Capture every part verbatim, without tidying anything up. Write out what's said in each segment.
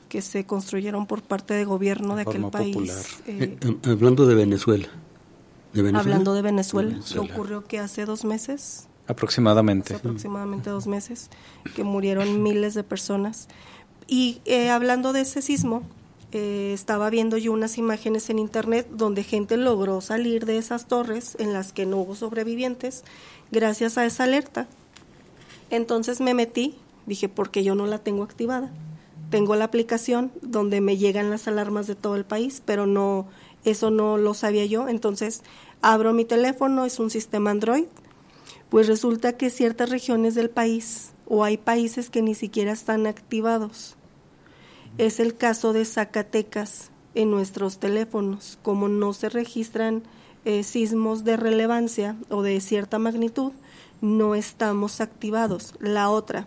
que se construyeron por parte del gobierno de aquel país. Eh, eh, hablando de Venezuela. ¿De Venezuela? Hablando de Venezuela, Venezuela. que ocurrió que hace dos meses. Aproximadamente. Hace aproximadamente dos meses, que murieron miles de personas. Y eh, hablando de ese sismo, eh, estaba viendo yo unas imágenes en internet donde gente logró salir de esas torres en las que no hubo sobrevivientes gracias a esa alerta. Entonces me metí, dije, porque yo no la tengo activada. Tengo la aplicación donde me llegan las alarmas de todo el país, pero no, eso no lo sabía yo. Entonces abro mi teléfono, es un sistema Android, pues resulta que ciertas regiones del país, o hay países que ni siquiera están activados. Es el caso de Zacatecas en nuestros teléfonos. Como no se registran eh, sismos de relevancia o de cierta magnitud, no estamos activados. La otra,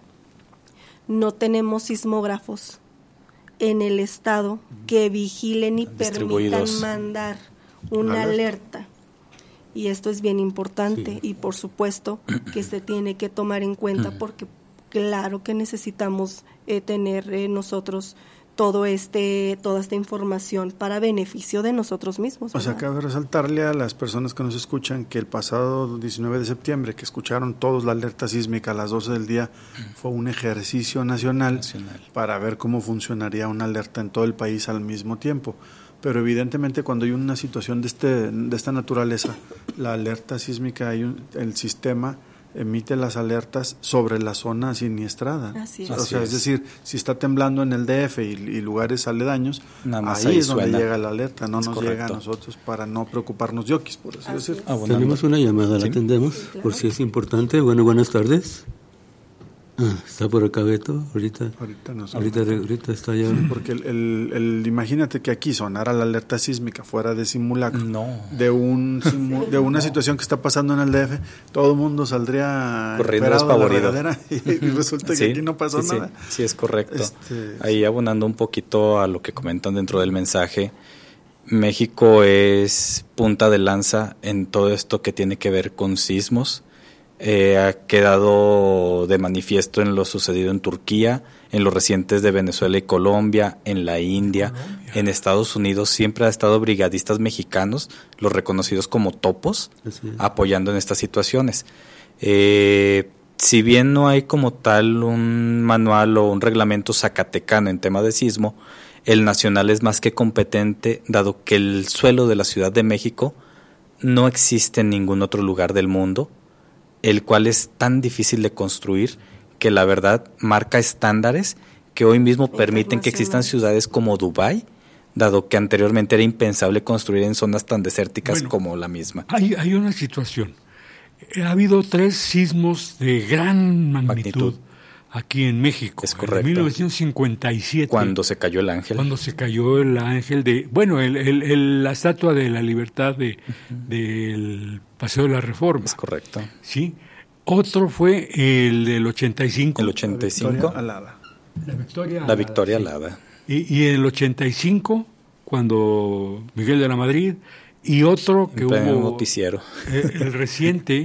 no tenemos sismógrafos en el estado que vigilen y permitan mandar una alerta. Y esto es bien importante, sí. Y por supuesto que se tiene que tomar en cuenta porque claro que necesitamos eh, tener eh, nosotros todo este toda esta información para beneficio de nosotros mismos, ¿verdad? O sea, cabe resaltarle a las personas que nos escuchan que el pasado diecinueve de septiembre, que escucharon todos la alerta sísmica a las doce del día, fue un ejercicio nacional, nacional para ver cómo funcionaría una alerta en todo el país al mismo tiempo. Pero evidentemente cuando hay una situación de este de esta naturaleza, la alerta sísmica, hay un, el sistema emite las alertas sobre la zona siniestrada. Así es. O sea, es decir, si está temblando en el D F y, y lugares aledaños, ahí, ahí es donde suena. Llega la alerta, no es nos correcto. Llega a nosotros para no preocuparnos yoquis, por así, así decir. Ah, bueno, tenemos una llamada, ¿la ¿sí? atendemos? Sí, claro. Por si es importante. Bueno, buenas tardes. Ah, está por acá Beto, ahorita ahorita, no ahorita, ahorita está ya. Porque el, el, el, imagínate que aquí sonara la alerta sísmica fuera de simulacro, no. de un simu, de una situación que está pasando en el D F, todo el mundo saldría corriendo despavorido y, y resulta sí, que aquí no pasó sí, nada. Sí, sí, es correcto. Este, Ahí abonando un poquito a lo que comentan dentro del mensaje, México es punta de lanza en todo esto que tiene que ver con sismos. Eh, ha quedado de manifiesto en lo sucedido en Turquía, en los recientes de Venezuela y Colombia, en la India, Colombia. En Estados Unidos siempre ha estado brigadistas mexicanos, los reconocidos como topos, apoyando en estas situaciones. Eh, si bien no hay como tal un manual o un reglamento zacatecano en tema de sismo, el nacional es más que competente, dado que el suelo de la Ciudad de México no existe en ningún otro lugar del mundo, el cual es tan difícil de construir que la verdad marca estándares que hoy mismo permiten que existan ciudades como Dubái, dado que anteriormente era impensable construir en zonas tan desérticas bueno, como la misma. Hay, hay una situación. Ha habido tres sismos de gran magnitud, magnitud. aquí en México. Es correcto. En mil novecientos cincuenta y siete. Cuando se cayó el ángel. Cuando se cayó el ángel de... Bueno, el, el, el, la estatua de la libertad de, uh-huh. del Paseo de la Reforma. Es correcto. Sí. Otro fue el del ochenta y cinco. El ochenta y cinco. La Victoria Alada. La Victoria Alada. La Victoria Alada. Sí. Y, y el ochenta y cinco, cuando Miguel de la Madrid, y otro que en hubo... noticiero. El, el reciente...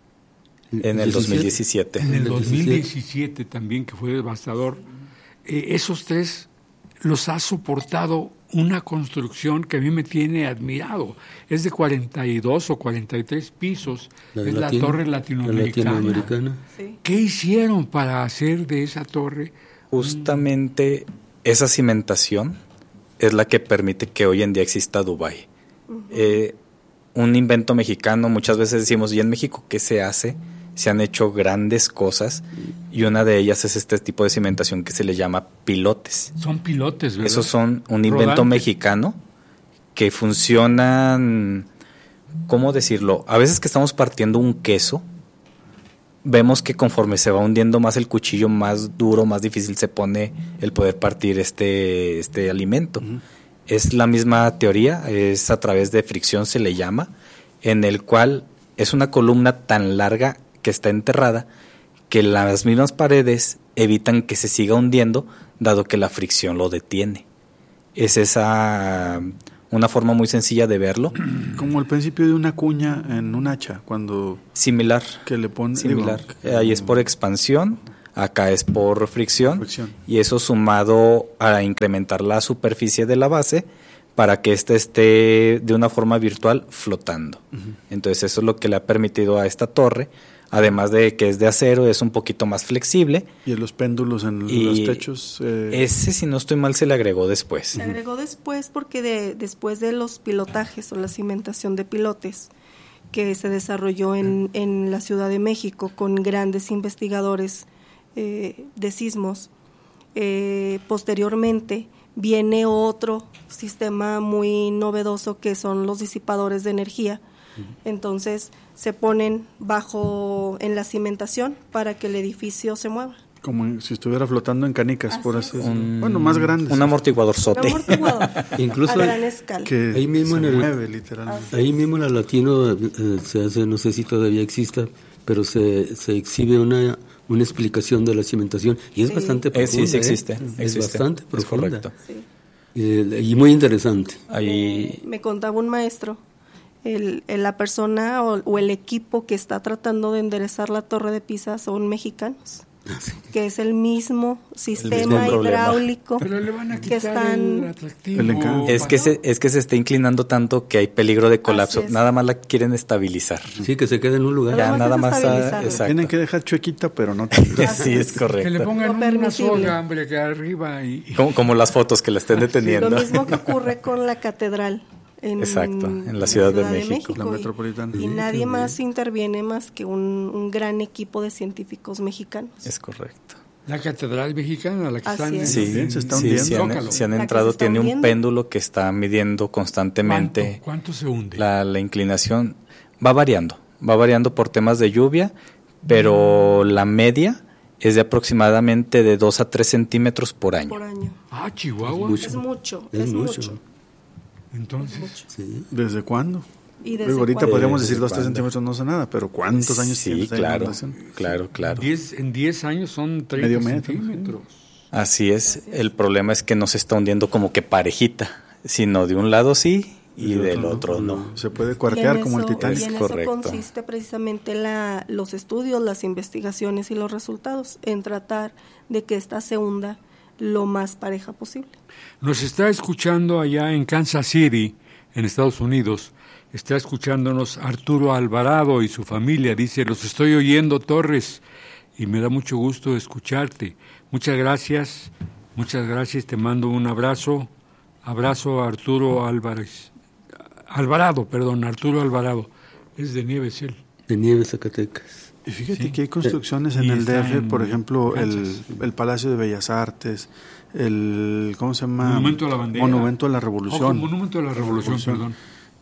En el dos mil diecisiete. En el dos mil diecisiete también, que fue devastador. Eh, esos tres los ha soportado una construcción que a mí me tiene admirado. Es de cuarenta y dos o cuarenta y tres pisos. La es Latino, la torre latinoamericana. La latinoamericana. Sí. ¿Qué hicieron para hacer de esa torre? Justamente esa cimentación es la que permite que hoy en día exista Dubái. Uh-huh. Eh, un invento mexicano, muchas veces decimos, ¿y en México qué se hace? Se han hecho grandes cosas y una de ellas es este tipo de cimentación que se le llama pilotes. Son pilotes, ¿verdad? Esos son un invento Rodante. mexicano que funcionan, ¿cómo decirlo? A veces que estamos partiendo un queso, vemos que conforme se va hundiendo más el cuchillo, más duro, más difícil se pone el poder partir este, este alimento. Uh-huh. Es la misma teoría, es a través de fricción se le llama, en el cual es una columna tan larga que está enterrada que las mismas paredes evitan que se siga hundiendo, dado que la fricción lo detiene. Es esa una forma muy sencilla de verlo. Como el principio de una cuña en un hacha, cuando... Similar. Que le pone... Similar. Digo, Ahí es por expansión, acá es por fricción, fricción, y eso sumado a incrementar la superficie de la base para que éste esté de una forma virtual flotando. Uh-huh. Entonces eso es lo que le ha permitido a esta torre, además de que es de acero, es un poquito más flexible. ¿Y los péndulos en y los techos? Eh... Ese, si no estoy mal, se le agregó después. Se agregó después porque de, después de los pilotajes o la cimentación de pilotes que se desarrolló en, en la Ciudad de México con grandes investigadores eh, de sismos, eh, posteriormente viene otro sistema muy novedoso que son los disipadores de energía. Entonces se ponen bajo en la cimentación para que el edificio se mueva. Como si estuviera flotando en canicas, así por así decirlo. Bueno, más grandes. Un amortiguador sote. Un amortiguador. Incluso a gran escala. Que ahí mismo se en el, mueve, literalmente. Ahí mismo en la Latino eh, se hace, no sé si todavía exista, pero se, se exhibe una una explicación de la cimentación y es sí. bastante profunda. Eh, sí, sí existe. ¿eh? existe. Es bastante profunda. Es correcto. Sí. Y, y muy interesante. Ahí... Me, me contaba un maestro, el, el, la persona o, o el equipo que está tratando de enderezar la Torre de Pisa son mexicanos. Sí. Que es el mismo sistema el mismo hidráulico. Pero le van a quitar que están el atractivo. El es que se es que se está inclinando tanto que hay peligro de colapso. Nada más la quieren estabilizar. Sí, que se quede en un lugar. Ya nada más. A, Tienen que dejar chuequita, pero no. Sí, es correcto. Que le pongan una soga, hombre, que arriba y, y... Como, como las fotos que la estén deteniendo. Lo mismo que ocurre con la catedral. En, Exacto, en la Ciudad, Ciudad de, de México. México. La metropolitana. Y, y nadie más interviene más que un, un gran equipo de científicos mexicanos. Es correcto. La catedral mexicana, la que Así están es. Sí, bien, se está sí, hundiendo. sí han, sí han entrado, está tiene hundiendo. un péndulo que está midiendo constantemente. ¿Cuánto, cuánto se hunde? La, la inclinación va variando, va variando por temas de lluvia, pero la media es de aproximadamente de dos a tres centímetros por año. Por año. Ah, Chihuahua. Es mucho, es, es mucho. mucho. Entonces, es mucho. Sí. ¿Desde cuándo? ¿Y desde Ahorita cuándo? podríamos decir dos, tres centímetros no sé nada, pero ¿cuántos años sí, tiene? Sí, claro, claro, claro. Diez, en diez años son treinta Medio metro, centímetros. Sí. Así es. Así es, el problema es que no se está hundiendo como que parejita, sino de un lado sí y, y del otro, otro no. no. Se puede cuartear como eso, el Titanic. Y en Correcto. eso consiste precisamente la, los estudios, las investigaciones y los resultados, en tratar de que esta se hunda lo más pareja posible. Nos está escuchando allá en Kansas City, en Estados Unidos, está escuchándonos Arturo Alvarado y su familia. Dice, los estoy oyendo, Torres, y me da mucho gusto escucharte. Muchas gracias, muchas gracias, te mando un abrazo. Abrazo a Arturo Álvarez. Alvarado, perdón, Arturo Alvarado. Es de Nieves él. De Nieves, Zacatecas. Y fíjate sí. que hay construcciones en y el D F, en por ejemplo, el, sí. el Palacio de Bellas Artes, el, ¿cómo se llama? Monumento a la Bandera. Monumento a la Revolución. Ojo, Monumento a la Revolución, Revolución, perdón.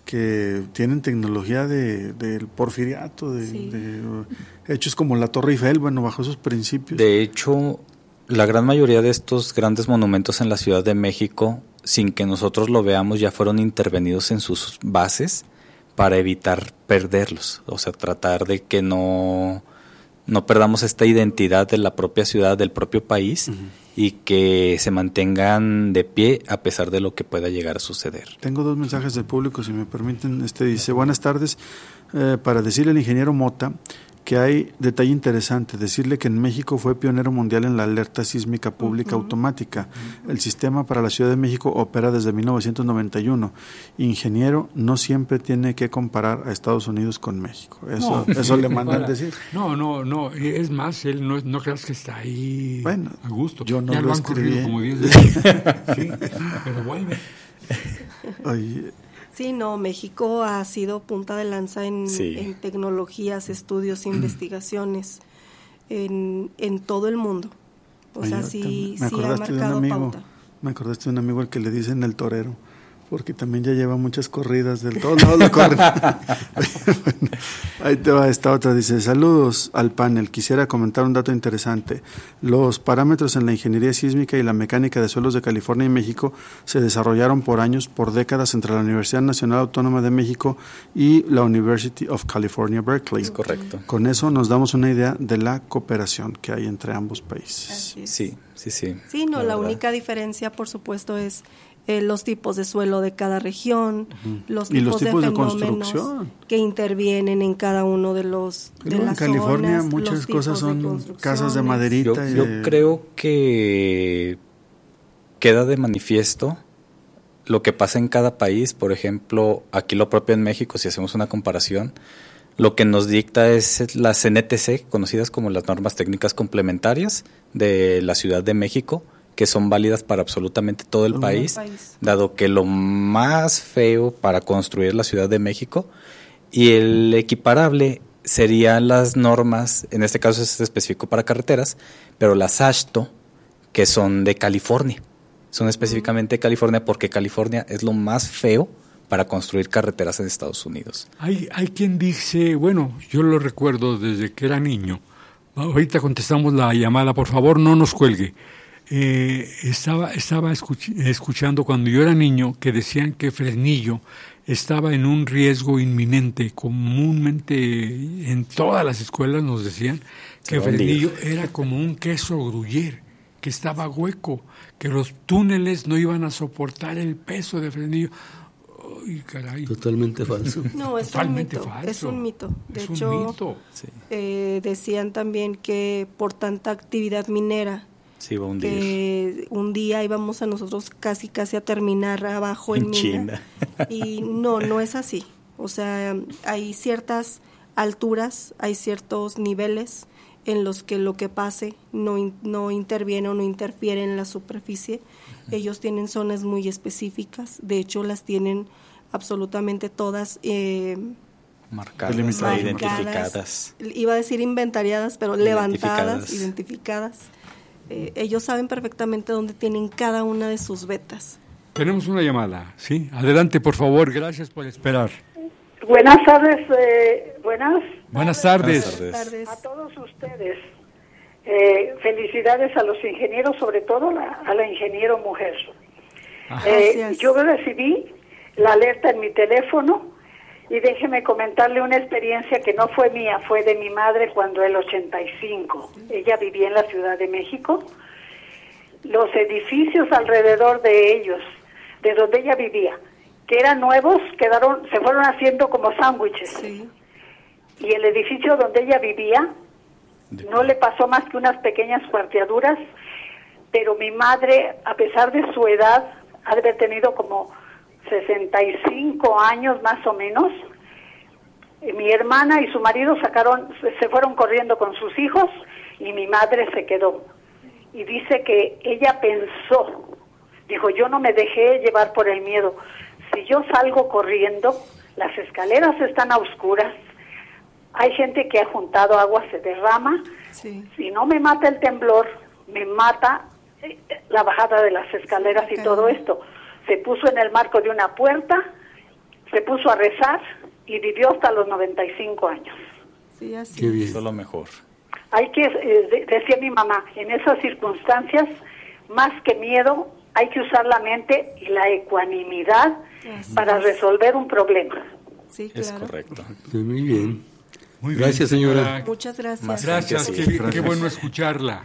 Que tienen tecnología de, del porfiriato, de, sí. de, de hechos como la Torre Eiffel, bueno, bajo esos principios. De hecho, la gran mayoría de estos grandes monumentos en la Ciudad de México, sin que nosotros lo veamos, ya fueron intervenidos en sus bases para evitar perderlos, o sea, tratar de que no, no perdamos esta identidad de la propia ciudad, del propio país, uh-huh. y que se mantengan de pie a pesar de lo que pueda llegar a suceder. Tengo dos mensajes del público, si me permiten. Este dice, buenas tardes, eh, para decirle al ingeniero Mota que hay detalle interesante, decirle que en México fue pionero mundial en la alerta sísmica pública uh-huh. automática. Uh-huh. El sistema para la Ciudad de México opera desde mil novecientos noventa y uno. Ingeniero no siempre tiene que comparar a Estados Unidos con México. Eso, no, eso le mandan para, decir. No, no, no. Es más, él no, no creas que está ahí bueno, a gusto. Yo no ya lo, lo han escribí. corrido como diez veces. Sí, pero vuelve. Oye. Sí, no, México ha sido punta de lanza en, sí. en tecnologías, estudios, investigaciones, en, en todo el mundo. O Oye, sea, sí, me sí ha acordaste de un marcado amigo, pauta. Me acordaste de un amigo al que le dicen el torero, porque también ya lleva muchas corridas del todo lado lo corren. Bueno, ahí te va esta otra, dice, saludos al panel, quisiera comentar un dato interesante. Los parámetros en la ingeniería sísmica y la mecánica de suelos de California y México se desarrollaron por años, por décadas, entre la Universidad Nacional Autónoma de México y la University of California, Berkeley. Es correcto. Con eso nos damos una idea de la cooperación que hay entre ambos países. Sí, sí, sí. Sí, no, la, la única diferencia, por supuesto, es eh, los tipos de suelo de cada región, uh-huh. los tipos, y los tipos de, de construcción que intervienen en cada uno de los de no, las en California zonas, muchas cosas son casas de maderita. Yo, yo creo que queda de manifiesto lo que pasa en cada país. Por ejemplo, aquí lo propio en México, si hacemos una comparación, lo que nos dicta es las N T C, conocidas como las normas técnicas complementarias de la Ciudad de México, que son válidas para absolutamente todo el, país, el país, dado que lo más feo para construir la Ciudad de México y el equiparable serían las normas, en este caso es específico para carreteras, pero las A S H T O, que son de California, son específicamente de California porque California es lo más feo para construir carreteras en Estados Unidos. Hay, hay quien dice, bueno, yo lo recuerdo desde que era niño, ahorita contestamos la llamada, por favor no nos cuelgue. Eh, estaba estaba escuch- escuchando cuando yo era niño que decían que Fresnillo estaba en un riesgo inminente. Comúnmente en todas las escuelas nos decían que Fresnillo era como un queso gruyere, que estaba hueco, que los túneles no iban a soportar el peso de Fresnillo. Ay, caray. Totalmente falso. No, es Totalmente un mito. falso. Es un mito. De es hecho, un mito. Sí. Eh, decían también que por tanta actividad minera, sí, iba a hundir. que un día íbamos a nosotros casi casi a terminar abajo en, en mina. China. Y no, no es así. O sea, hay ciertas alturas, hay ciertos niveles en los que lo que pase no, no interviene o no interfiere en la superficie. Uh-huh. Ellos tienen zonas muy específicas, de hecho las tienen absolutamente todas eh, marcadas, marcadas, identificadas. Iba a decir inventariadas, pero levantadas, identificadas. Eh, ellos saben perfectamente dónde tienen cada una de sus vetas. Tenemos una llamada, ¿sí? Adelante, por favor, gracias por esperar. Buenas tardes, eh, buenas. Buenas tardes. Buenas tardes. A todos ustedes. Eh, felicidades a los ingenieros, sobre todo la, a la ingeniero mujer. Eh, yo recibí la alerta en mi teléfono y déjeme comentarle una experiencia que no fue mía, fue de mi madre cuando el ochenta y cinco. Ella vivía en la Ciudad de México. Los edificios alrededor de ellos, de donde ella vivía, que eran nuevos, quedaron, se fueron haciendo como sándwiches. Sí. Y el edificio donde ella vivía no le pasó más que unas pequeñas cuarteaduras, pero mi madre, a pesar de su edad, ha de haber tenido como sesenta y cinco años más o menos. Mi hermana y su marido sacaron, se fueron corriendo con sus hijos y mi madre se quedó. Y dice que ella pensó, dijo, yo no me dejé llevar por el miedo. Si yo salgo corriendo, las escaleras están a oscuras, hay gente que ha juntado agua, se derrama, sí. Si no me mata el temblor, me mata la bajada de las escaleras y todo esto. Se puso en el marco de una puerta, se puso a rezar y vivió hasta los noventa y cinco años. Sí, así. Qué bien. Eso es lo mejor. Hay que, eh, decía mi mamá, en esas circunstancias, más que miedo, hay que usar la mente y la ecuanimidad así para es. resolver un problema. Sí, claro. Es correcto. Muy bien. Muy gracias, bien, señora. señora. Muchas gracias. Más gracias, qué, gracias. Qué bueno escucharla.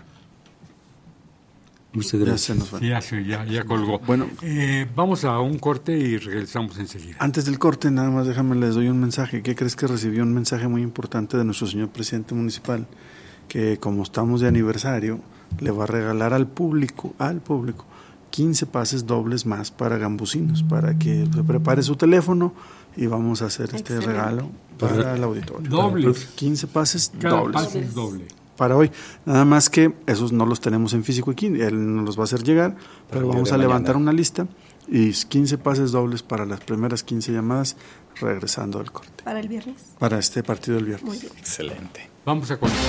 Muchas gracias. Ya, ya, ya, ya colgó. Bueno, eh, vamos a un corte y regresamos enseguida. Antes del corte, nada más déjame, les doy un mensaje. ¿Qué crees que recibió un mensaje muy importante de nuestro señor presidente municipal? Que como estamos de aniversario, le va a regalar al público, al público, quince pases dobles más para gambusinos, para que se prepare su teléfono y vamos a hacer este Excelente. regalo para el auditorio. Dobles. quince pases Cada dobles. pase es doble. Para hoy, nada más que esos no los tenemos en físico aquí, él nos los va a hacer llegar, pero vamos a levantar una lista y quince pases dobles para las primeras quince llamadas regresando al corte. ¿Para el viernes? Para este partido del viernes. Muy bien. Excelente. Vamos a cortar.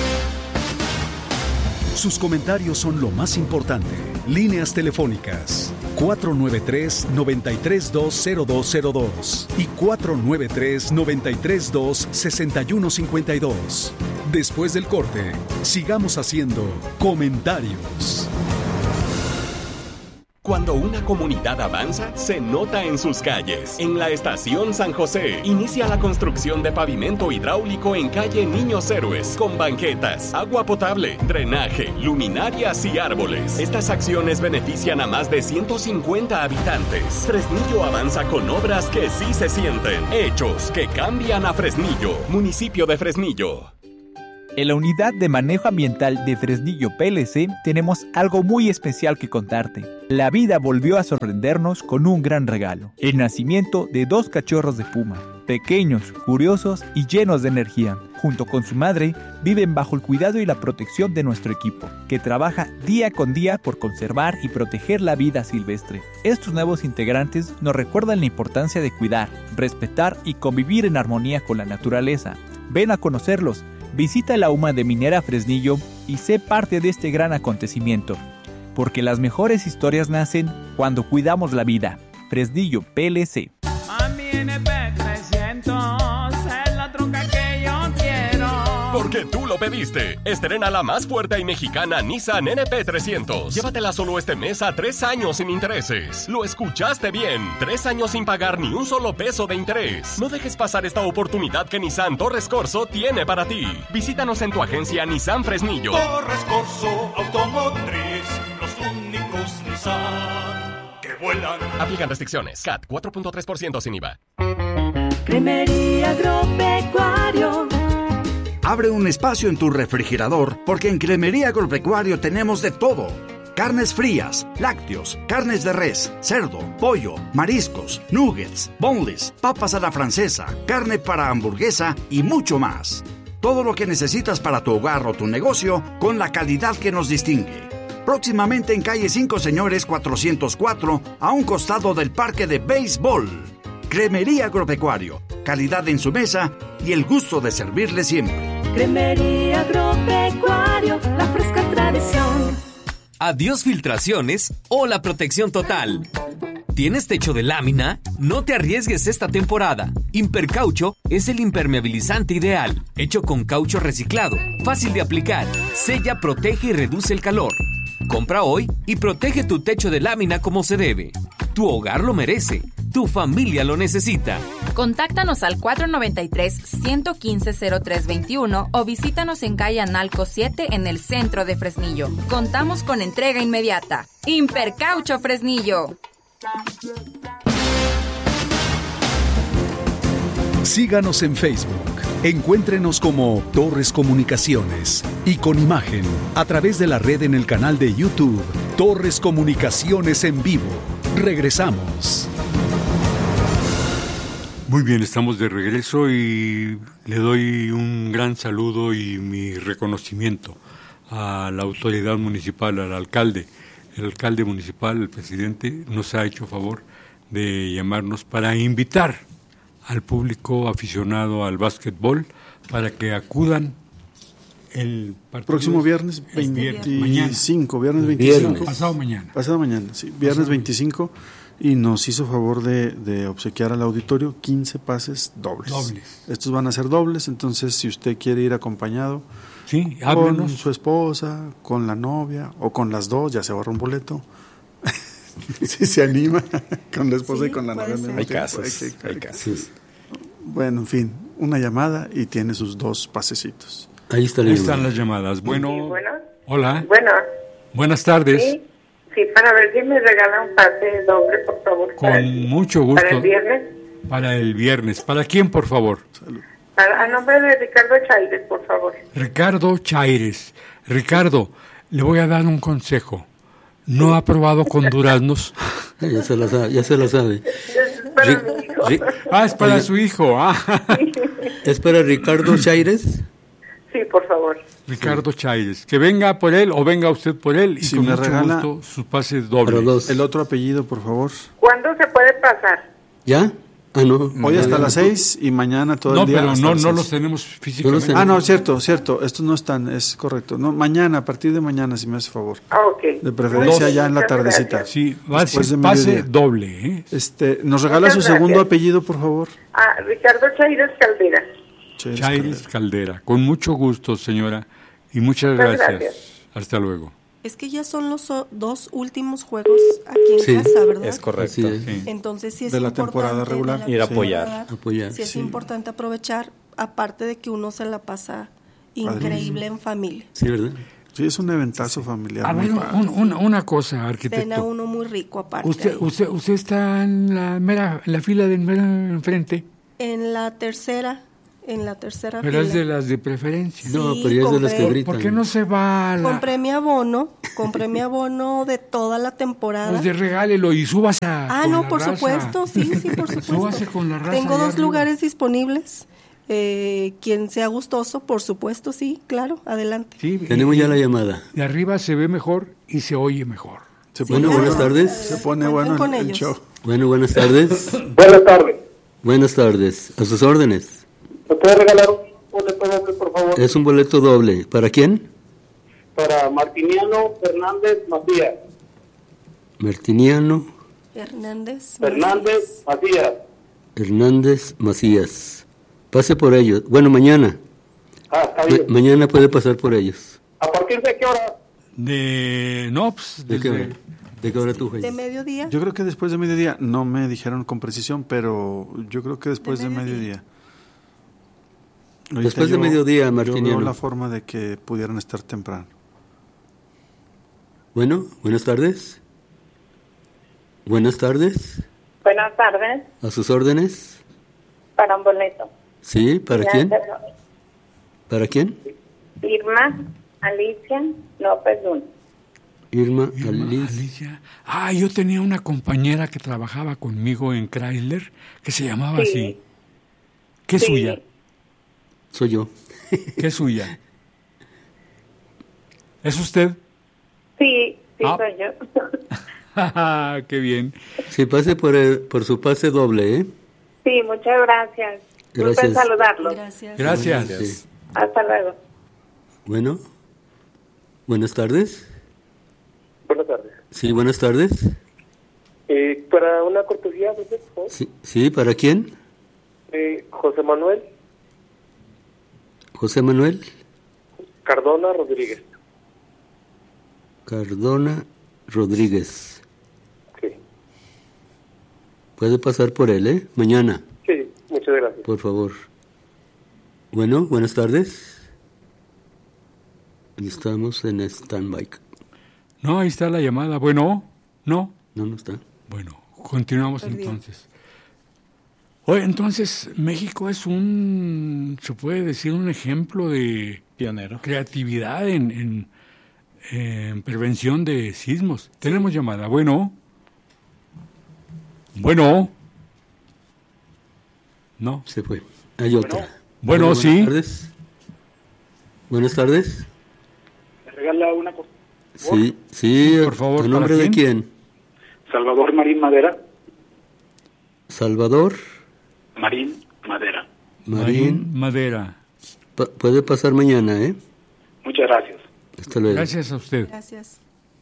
Sus comentarios son lo más importante. Líneas telefónicas cuatro nueve tres, nueve tres dos, cero dos cero dos y cuatro nueve tres, nueve tres dos, seis uno cinco dos. Después del corte, sigamos haciendo comentarios. Cuando una comunidad avanza, se nota en sus calles. En la Estación San José, inicia la construcción de pavimento hidráulico en calle Niños Héroes, con banquetas, agua potable, drenaje, luminarias y árboles. Estas acciones benefician a más de ciento cincuenta habitantes. Fresnillo avanza con obras que sí se sienten. Hechos que cambian a Fresnillo. Municipio de Fresnillo. En la Unidad de Manejo Ambiental de Fresnillo P L C tenemos algo muy especial que contarte. La vida volvió a sorprendernos con un gran regalo: el nacimiento de dos cachorros de puma, pequeños, curiosos y llenos de energía. Junto con su madre, viven bajo el cuidado y la protección de nuestro equipo, que trabaja día con día por conservar y proteger la vida silvestre. Estos nuevos integrantes nos recuerdan la importancia de cuidar, respetar y convivir en armonía con la naturaleza. Ven a conocerlos. Visita la U M A de Minera Fresnillo y sé parte de este gran acontecimiento, porque las mejores historias nacen cuando cuidamos la vida. Fresnillo P L C. Porque tú lo pediste. Estrena la más fuerte y mexicana Nissan N P trescientos. Llévatela solo este mes a tres años sin intereses. Lo escuchaste bien. Tres años sin pagar ni un solo peso de interés. No dejes pasar esta oportunidad que Nissan Torres Corso tiene para ti. Visítanos en tu agencia Nissan Fresnillo. Torres Corso Automotriz, los únicos Nissan que vuelan. Aplican restricciones. C A T cuatro punto tres por ciento sin I V A. Cremería Agropecuario. Abre un espacio en tu refrigerador, porque en Cremería Agropecuario tenemos de todo. Carnes frías, lácteos, carnes de res, cerdo, pollo, mariscos, nuggets, boneless, papas a la francesa, carne para hamburguesa y mucho más. Todo lo que necesitas para tu hogar o tu negocio con la calidad que nos distingue. Próximamente en calle cinco Señores cuatrocientos cuatro, a un costado del Parque de Béisbol. Cremería Agropecuario, calidad en su mesa y el gusto de servirle siempre. Cremería Agropecuario, la fresca tradición. Adiós filtraciones o la protección total. ¿Tienes techo de lámina? No te arriesgues esta temporada. Impercaucho es el impermeabilizante ideal, hecho con caucho reciclado, fácil de aplicar, sella, protege y reduce el calor. Compra hoy y protege tu techo de lámina como se debe. Tu hogar lo merece. Tu familia lo necesita. Contáctanos al cuatro nueve tres, uno uno cinco, cero tres dos uno o visítanos en calle Analco siete en el centro de Fresnillo. Contamos con entrega inmediata. Impercaucho Fresnillo. Síganos en Facebook. Encuéntrenos como Torres Comunicaciones y con imagen a través de la red en el canal de YouTube Torres Comunicaciones en vivo. Regresamos. Muy bien, estamos de regreso y le doy un gran saludo y mi reconocimiento a la autoridad municipal, al alcalde. El alcalde municipal, el presidente, nos ha hecho favor de llamarnos para invitar al público aficionado al básquetbol para que acudan el próximo viernes veinticinco, viernes veinticinco. Viernes. Pasado mañana. Pasado mañana, sí, viernes Pasado veinticinco. Y nos hizo favor de, de obsequiar al auditorio quince pases dobles. Dobles. Estos van a ser dobles, entonces si usted quiere ir acompañado sí, con su esposa, con la novia o con las dos, ya se ahorra un boleto. Si se anima, con la esposa sí, y con la novia. Hay casos, hay, hay, hay casos. Bueno, en fin, una llamada y tiene sus dos pasecitos. Ahí, está Ahí están las llamadas. Bueno, sí, bueno. Hola. Bueno. Buenas tardes. Sí. Sí, para ver si me regala un pase doble, por favor. Con el, mucho gusto. ¿Para el viernes? Para el viernes. ¿Para quién, por favor? Para, a nombre de Ricardo Chaires, por favor. Ricardo Chaires. Ricardo, le voy a dar un consejo. No ha probado con duraznos. Ya se la sabe. Ya se la sabe. Es para Ri- mi hijo. Ri- ah, es para Ri- su hijo. Ah. ¿Es para Ricardo Chaires? Sí, por favor. Ricardo Chaires. Que venga por él o venga usted por él y si con me mucho regala gusto sus pases dobles. El otro apellido, por favor. ¿Cuándo se puede pasar? ¿Ya? Ah, no. Hoy hasta las seis y mañana todo no, el día. No, pero no, no seis. los tenemos físicamente. No los ah, no, cierto, cierto. Estos no están, es correcto. No, mañana, a partir de mañana, si me hace favor. Ah, ok. De preferencia Dos. ya en la tardecita. Gracias. Sí, va a ser pase doble. ¿eh? Este, ¿nos regala Muchas su gracias. segundo apellido, por favor? Ah, Ricardo Chaires Caldera. Chaires, Chaires Caldera. Caldera. Con mucho gusto, señora. Y muchas, muchas gracias. gracias. Hasta luego. Es que ya son los o- dos últimos juegos aquí en Sí, casa, ¿verdad? Es correcto. Así es. Sí. Entonces sí es De la importante temporada regular. de la Ir a temporada, apoyar. Apoyar. Sí es Sí. importante aprovechar, aparte de que uno se la pasa increíble en familia. Sí, ¿verdad? Sí, es un eventazo familiar. A muy ver, padre. un- una, una cosa, Cena arquitecto. uno muy rico aparte. Usted, ahí. usted, usted está en la mera, en la fila del mero enfrente, En la tercera, en la tercera pero es fila. de las de preferencia. No, Sí, pero ya es de las que compré- gritan. ¿Por qué no se va a la, Compré mi abono, compré mi abono de toda la temporada. pues de regálelo y subas a Ah, con no, la por raza. supuesto, sí, sí, por supuesto. Súbase con la raza Tengo allá dos arriba. lugares disponibles. Eh, quien sea gustoso, por supuesto, sí, claro, adelante. Sí, Tenemos y- ya la llamada. De arriba se ve mejor y se oye mejor. Se Bueno, pone buenas tardes. Se pone Cuenten bueno con el, el ellos. show. Bueno, buenas tardes. Buenas tardes. Buenas tardes. A sus órdenes. ¿Me puede regalar un boleto doble, por favor? Es un boleto doble. ¿Para quién? Para Martiniano Fernández Macías. Martiniano Hernández. Fernández Macías. Hernández Macías. Pase por ellos. Bueno, mañana. Ah, está Ma- bien. mañana puede pasar por ellos. ¿A partir de qué hora? De no, pues, ¿De qué desde- hora? ¿De qué hora tú, Jaime? De mediodía. Yo creo que después de mediodía, no me dijeron con precisión, pero yo creo que después de, De mediodía. mediodía. Ahorita Después de yo- mediodía, Yo Martiniano. veo la forma de que pudieran estar temprano. Bueno, buenas tardes. Buenas tardes. Buenas tardes, A sus órdenes. para un boleto. Sí, ¿para quién? ¿Para quién? Irma Alicia López Luna. Irma, Irma, Alicia. Alicia. Ah, yo tenía una compañera que trabajaba conmigo en Chrysler que se llamaba Sí. así. ¿Qué es Sí. suya? Soy yo. ¿Qué es suya? ¿Es usted? Sí, sí, Ah. soy yo. Qué bien. Sí, pase por, el- por su pase doble, ¿eh? Sí, muchas gracias. Gracias. Gusto en saludarlos. Gracias. Gracias. Sí. Hasta luego. Bueno, buenas tardes. Buenas tardes. Sí, buenas tardes. Eh, para una cortesía, ¿no? Por favor. Sí, sí, ¿para quién? Eh, José Manuel José Manuel Cardona Rodríguez. Cardona Rodríguez. Sí. Puede pasar por él, ¿eh? Mañana, Sí, muchas gracias. por favor. Bueno, buenas tardes. Estamos en stand-by. No, ahí está la llamada. Bueno, no. No, no está. Bueno, continuamos Perdió. entonces. Oye, entonces México es un, se puede decir, un ejemplo de Pionero. creatividad en, en, en prevención de sismos. Tenemos llamada. Bueno. Bueno. No. Se fue. Hay otra. Bueno, buenas sí. Tardes. Buenas tardes. ¿Me regala una cortesía? Sí, sí, Por favor, ¿a nombre ¿para de quién? Salvador Marín Madera. Salvador Marín Madera. Marín. Madera. Pa- puede pasar mañana, ¿eh? Muchas gracias. Hasta luego. Gracias a usted. Gracias.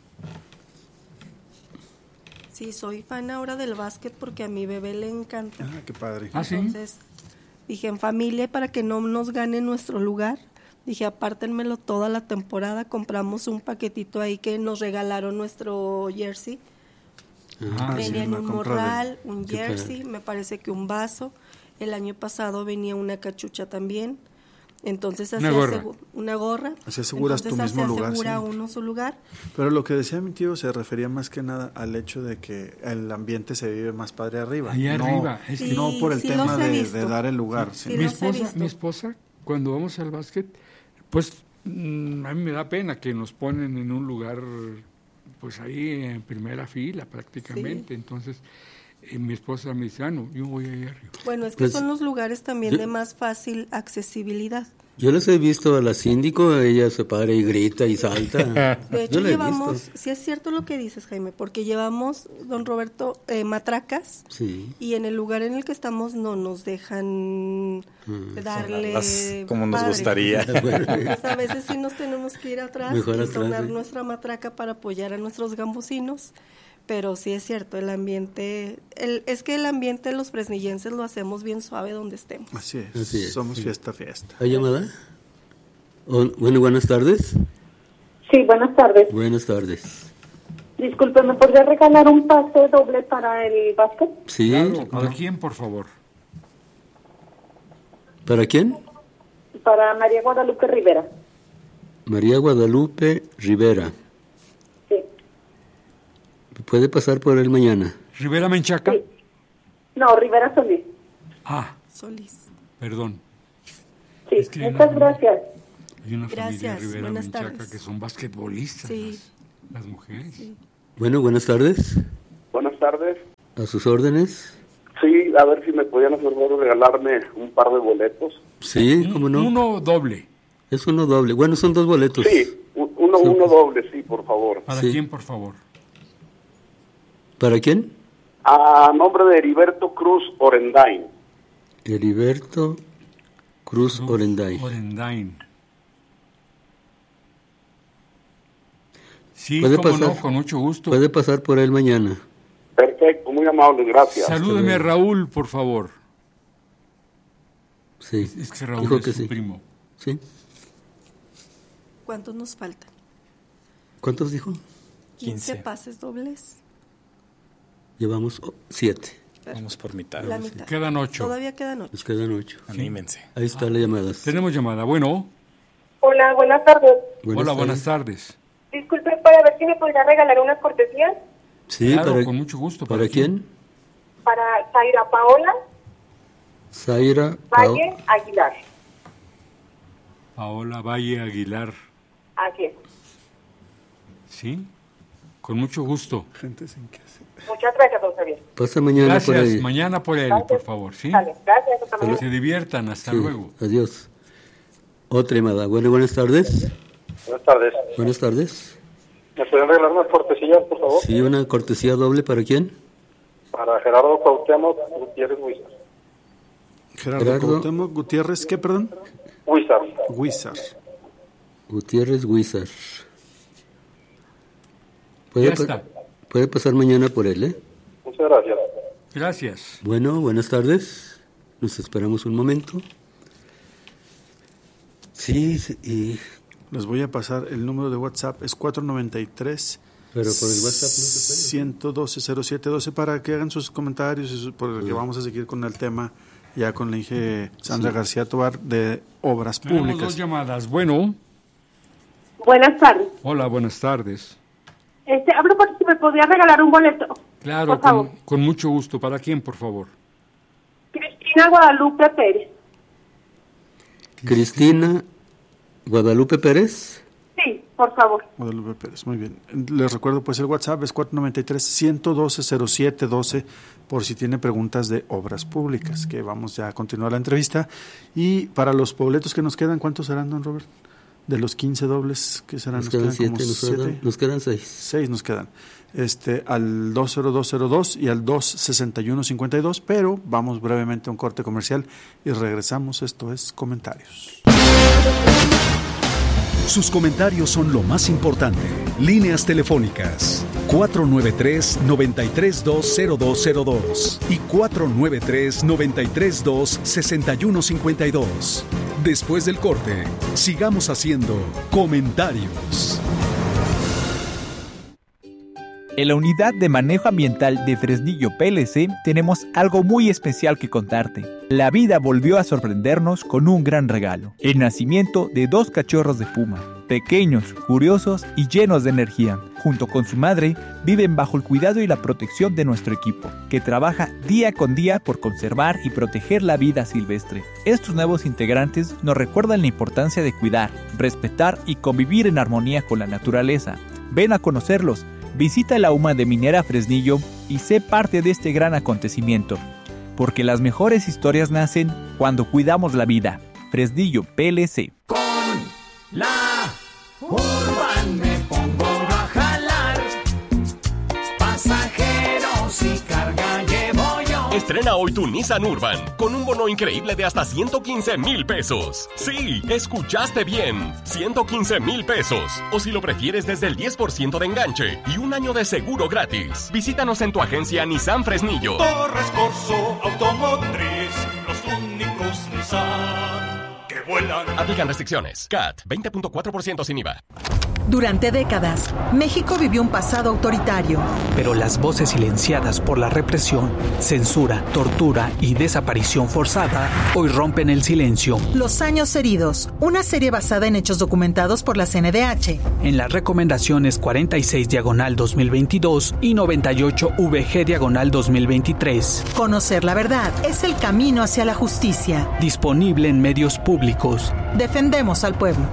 Sí, soy fan ahora del básquet porque a mi bebé le encanta. Ah, qué padre. Ah, sí. Entonces, dije, en familia, para que no nos gane nuestro lugar, dije, apártenmelo toda la temporada, compramos un paquetito ahí que nos regalaron nuestro jersey. Ah, Venía sí, en la un compra de- morral, un Qué jersey, padre. me parece que un vaso. El año pasado venía una cachucha también. Entonces, Una así gorra. asegu- una gorra. Así aseguras tu Entonces, mismo así lugar, asegura sí. uno su lugar. Pero lo que decía mi tío se refería más que nada al hecho de que el ambiente se vive más padre arriba. Allá no, arriba, es que- no por el Sí, tema los he de, visto. de dar el lugar. Sí, sino- Mi los he esposa, visto. mi esposa, cuando vamos al básquet, pues mm, a mí me da pena que nos ponen en un lugar, pues ahí en primera fila prácticamente. Sí. Entonces, eh, mi esposa me dice, ah, no, yo voy ahí arriba. Bueno, es que Pues, son los lugares también yo- de más fácil accesibilidad. Yo les he visto a la síndico, ella se para y grita y salta. De Yo hecho, la he llevamos, visto. sí es cierto lo que dices, Jaime, porque llevamos, don Roberto, eh, matracas Sí. y en el lugar en el que estamos no nos dejan Mm. darle Sonarlas como nos padre. gustaría. Entonces, a veces sí nos tenemos que ir atrás Mejor y atrás, sonar sí. nuestra matraca para apoyar a nuestros gambosinos. Pero sí es cierto, el ambiente, el, es que el ambiente los fresnillenses lo hacemos bien suave donde estemos. Así es. Así es, Somos sí. fiesta, fiesta. ¿Hay llamada? O- bueno, buenas tardes. Sí, buenas tardes. Buenas tardes. Disculpe, ¿me podría regalar un pase doble para el básquet? Sí. Claro, ¿para quién, por favor? ¿Para quién? Para María Guadalupe Rivera. María Guadalupe Rivera. Sí. ¿Puede pasar por él mañana? ¿Rivera Menchaca? Sí. No, Rivera Solís. Ah, Solís. perdón. Sí, Es que hay muchas una- gracias. Hay una Gracias, familia Rivera buenas Menchaca tardes. que son basquetbolistas, Sí. las, las mujeres. Sí. Bueno, buenas tardes. Buenas tardes. A sus órdenes. Sí, a ver si me podían hacer favor de regalarme un par de boletos. Sí, ¿cómo no? Uno doble. Es uno doble. Bueno, son dos boletos. Sí, un- uno, Sí. uno doble, sí, por favor. ¿Para Sí. quién, por favor? ¿Para quién? A nombre de Heriberto Cruz Orendain. Heriberto Cruz, Cruz Orendain. Orendain. Sí, ¿Puede cómo pasar? no, con mucho gusto. Puede pasar por él mañana. Perfecto, muy amable, gracias. Salúdeme a Raúl, por favor. Sí. Es que Raúl Dijo es que su sí. primo. Sí. ¿Cuántos nos faltan? ¿Cuántos dijo? quince quince. pases dobles. Llevamos oh, siete. Vamos por mitad. La mitad. Quedan ocho. Todavía quedan ocho. Nos quedan ocho. Anímense. Ahí está la llamada. Tenemos llamada. Bueno, Hola, buenas tardes. Buenas hola, tardes. buenas tardes. Disculpe, para ver si me podría regalar unas cortesías Sí, Claro, para, con mucho gusto. ¿para quién? para Zaira Paola Zaira Pao. Valle Aguilar. Paola Valle Aguilar. Así es. ¿Sí? Con mucho gusto. Gente sin que hacer. Muchas gracias, don Javier. Pasa mañana por Gracias. ahí. Mañana por él, Gracias. por favor. ¿Sí? Vale, gracias. Hasta Que mañana. se diviertan. Hasta Sí, luego. Adiós. Otra llamada. Bueno, buenas tardes. Buenas tardes. Buenas tardes. ¿Me pueden regalar unas cortesías, por favor? Sí, una cortesía doble para quién? Para Gerardo Cuauhtémoc Gutiérrez Huizar. Gerardo, Gerardo. Cuauhtémoc Gutiérrez, ¿qué, perdón? Huizar. Huizar. Gutiérrez Huizar. Puede, Ya pa- está. puede pasar mañana por él, ¿eh? Muchas gracias. Gracias. Bueno, buenas tardes. Nos esperamos un momento. Sí, sí, y... Les voy a pasar el número de WhatsApp, es cuatro nueve tres. Pero por el WhatsApp no se puede. ciento doce cero siete doce para que hagan sus comentarios y su- porque Ah. vamos a seguir con el tema ya con la Inge Sandra García Tobar de Obras Tenemos Públicas. dos llamadas. Bueno, Buenas tardes. hola, buenas tardes. Este, hablo por si me podría regalar un boleto. Claro, Por favor. con, con mucho gusto. ¿Para quién, por favor? Cristina Guadalupe Pérez. Cristina Guadalupe Pérez. Sí, por favor. Guadalupe Pérez, muy bien. Les recuerdo, pues el WhatsApp es cuatro nueve tres, ciento doce, cero siete doce por si tiene preguntas de obras públicas, que vamos ya a continuar la entrevista. Y para los boletos que nos quedan, ¿cuántos serán, don Robert? De los quince dobles, ¿qué serán? Nos quedan siete, como nos siete. quedan, nos quedan seis. Seis nos quedan. Este, al dos cero dos cero dos y al dos sesenta y uno cincuenta y dos, pero vamos brevemente a un corte comercial y regresamos. Esto es Comentarios. Sus comentarios son lo más importante. Líneas telefónicas cuatro nueve tres, nueve tres dos, cero dos cero dos y cuatro nueve tres, nueve tres dos, seis uno cinco dos. Después del corte, sigamos haciendo comentarios. En la Unidad de Manejo Ambiental de Fresnillo P L C tenemos algo muy especial que contarte. La vida volvió a sorprendernos con un gran regalo. El nacimiento de dos cachorros de puma. Pequeños, curiosos y llenos de energía. Junto con su madre, viven bajo el cuidado y la protección de nuestro equipo, que trabaja día con día por conservar y proteger la vida silvestre. Estos nuevos integrantes nos recuerdan la importancia de cuidar, respetar y convivir en armonía con la naturaleza. Ven a conocerlos. Visita la U M A de Minera Fresnillo y sé parte de este gran acontecimiento, porque las mejores historias nacen cuando cuidamos la vida. Fresnillo P L C. Con la Urban me pongo a jalar, pasajeros y carga llevo yo. Estrena hoy tu Nissan Urban con un bono increíble de hasta ciento quince mil pesos. Sí, escuchaste bien, ciento quince mil pesos. O si lo prefieres, desde el diez por ciento de enganche y un año de seguro gratis. Visítanos en tu agencia Nissan Fresnillo. Torres Corso Automotriz, los únicos Nissan que vuelan. Aplican restricciones. C A T veinte punto cuatro por ciento sin I V A. Durante décadas, México vivió un pasado autoritario. Pero las voces silenciadas por la represión, censura, tortura y desaparición forzada hoy rompen el silencio. Los años heridos, una serie basada en hechos documentados por la C N D H. En las recomendaciones cuarenta y seis diagonal dos mil veintidós y noventa y ocho V G diagonal dos mil veintitrés. Conocer la verdad es el camino hacia la justicia. Disponible en medios públicos. Defendemos al pueblo.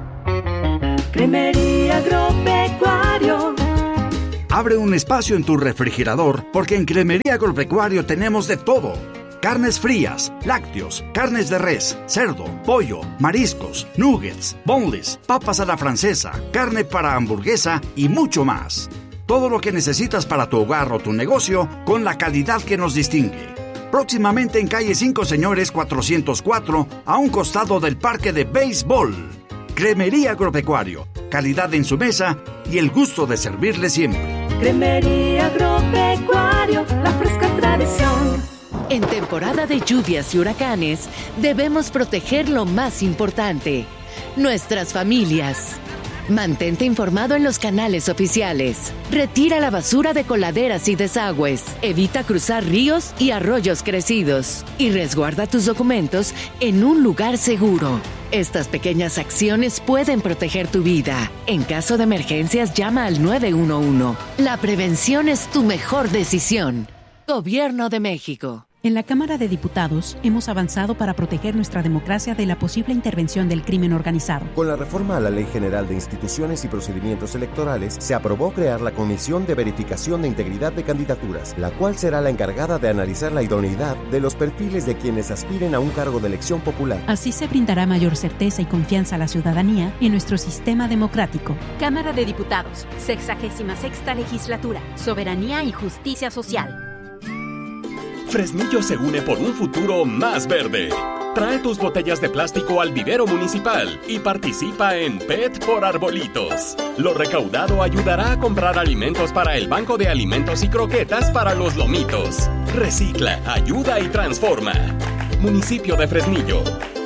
Cremería Agropecuario. Abre un espacio en tu refrigerador porque en Cremería Agropecuario tenemos de todo. Carnes frías, lácteos, carnes de res, cerdo, pollo, mariscos, nuggets, boneless, papas a la francesa, carne para hamburguesa y mucho más. Todo lo que necesitas para tu hogar o tu negocio con la calidad que nos distingue. Próximamente en calle cinco Señores cuatrocientos cuatro, a un costado del Parque de Béisbol. Cremería Agropecuario, calidad en su mesa y el gusto de servirle siempre. Cremería Agropecuario, la fresca tradición. En temporada de lluvias y huracanes, debemos proteger lo más importante, nuestras familias. Mantente informado en los canales oficiales. Retira la basura de coladeras y desagües. Evita cruzar ríos y arroyos crecidos. Y resguarda tus documentos en un lugar seguro. Estas pequeñas acciones pueden proteger tu vida. En caso de emergencias, llama al nueve uno uno. La prevención es tu mejor decisión. Gobierno de México. En la Cámara de Diputados hemos avanzado para proteger nuestra democracia de la posible intervención del crimen organizado. Con la reforma a la Ley General de Instituciones y Procedimientos Electorales, se aprobó crear la Comisión de Verificación de Integridad de Candidaturas, la cual será la encargada de analizar la idoneidad de los perfiles de quienes aspiren a un cargo de elección popular. Así se brindará mayor certeza y confianza a la ciudadanía en nuestro sistema democrático. Cámara de Diputados, sexagésima sexta legislatura, soberanía y justicia social. Fresnillo se une por un futuro más verde. Trae tus botellas de plástico al vivero municipal y participa en P E T por Arbolitos. Lo recaudado ayudará a comprar alimentos para el Banco de Alimentos y Croquetas para los Lomitos. Recicla, ayuda y transforma. Municipio de Fresnillo.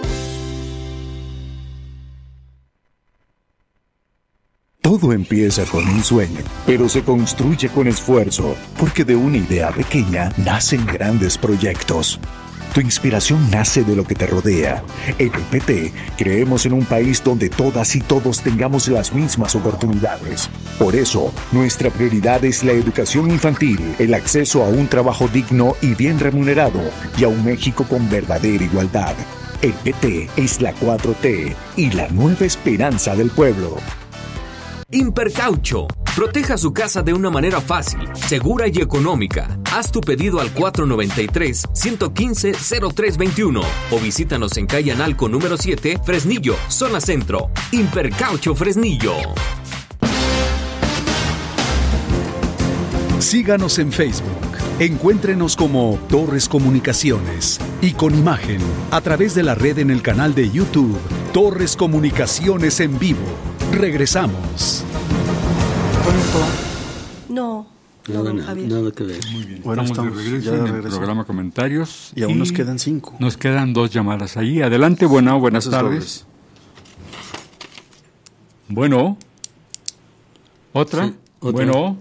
Todo empieza con un sueño, pero se construye con esfuerzo, porque de una idea pequeña nacen grandes proyectos. Tu inspiración nace de lo que te rodea. En el P T creemos en un país donde todas y todos tengamos las mismas oportunidades. Por eso, nuestra prioridad es la educación infantil, el acceso a un trabajo digno y bien remunerado, y a un México con verdadera igualdad. El P T es la cuatro T y la nueva esperanza del pueblo. Impercaucho. Proteja su casa de una manera fácil, segura y económica. Haz tu pedido al cuatro noventa y tres, ciento quince, cero tres veintiuno o visítanos en calle Analco número siete, Fresnillo, zona centro. Impercaucho Fresnillo. Síganos en Facebook. Encuéntrenos como Torres Comunicaciones y con imagen a través de la red en el canal de YouTube Torres Comunicaciones en vivo. Regresamos. No, nada, no, nada, Javier. nada que ver. Muy bien, Bueno, estamos, estamos de regreso ya de en el regreso. programa Comentarios. Y aún nos quedan cinco. Nos quedan dos llamadas ahí. Adelante, bueno, buenas Esos tardes. dobles. Bueno. ¿Otra? Sí, otra. Bueno.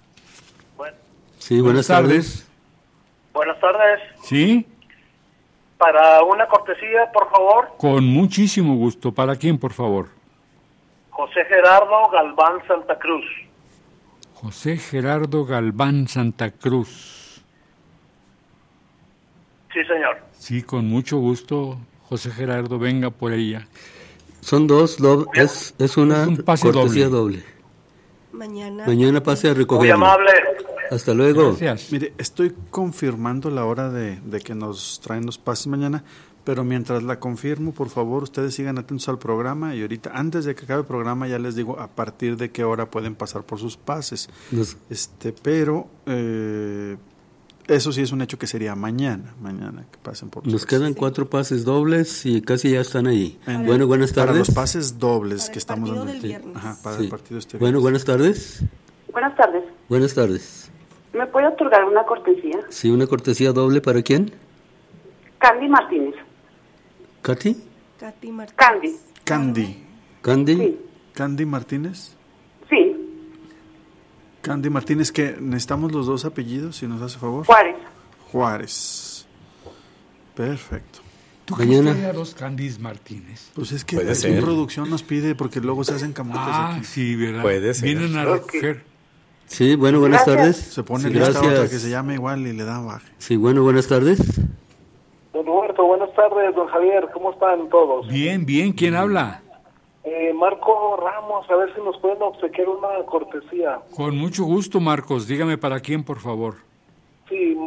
Sí, buenas, buenas tardes. tardes. Buenas tardes. ¿Sí? Para una cortesía, por favor. Con muchísimo gusto. ¿Para quién, por favor? José Gerardo Galván Santa Cruz. José Gerardo Galván Santa Cruz. Sí, señor. Sí, con mucho gusto, José Gerardo, venga por ella. Son dos, do- es, es una es un pase cortesía doble. doble. Mañana. Mañana pase a recogerlo. Muy amable. Hasta luego. Gracias. Mire, estoy confirmando la hora de, de que nos traen los pases mañana, pero mientras la confirmo, por favor, ustedes sigan atentos al programa y ahorita, antes de que acabe el programa, ya les digo a partir de qué hora pueden pasar por sus pases. Nos- Este, pero eh, eso sí es un hecho que sería mañana, mañana que pasen por sus Nos pases. quedan cuatro pases dobles y casi ya están ahí. En- Bueno, buenas Para tardes. los pases dobles Para que el estamos partido dando. del viernes. Ajá, para Sí. el partido este Bueno, viernes. buenas tardes. Buenas tardes. Buenas tardes. ¿Me puede otorgar una cortesía? Sí, una cortesía doble para quién? Candy Martínez. ¿Katy? Katy Martínez. Candy. Candy. ¿Candy? Sí. Candy Martínez. Candy Martínez, que necesitamos los dos apellidos, si nos hace favor. Juárez. Juárez. Perfecto. ¿Tú mañana crees que haya dos Candis Martínez? Pues es que en producción nos pide, porque luego se hacen camotes. Ah, aquí. Sí, ¿verdad? Puede ser. Vienen a recoger. Sí, bueno, buenas Gracias. tardes. Se pone Sí, lista gracias. otra que se llama igual y le da baje. Sí, bueno, buenas tardes. Don Roberto, buenas tardes, don Javier, ¿cómo están todos? Bien, bien, ¿quién habla? Eh, Marco Ramos, a ver si nos pueden obsequiar una cortesía. Con mucho gusto, Marcos. Dígame para quién, por favor. Sí,